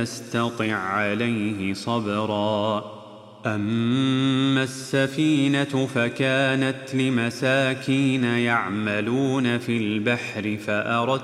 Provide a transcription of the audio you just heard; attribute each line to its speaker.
Speaker 1: يستطع عليه صبرا. أما السفينة فكانت لمساكين يعملون في البحر فأردت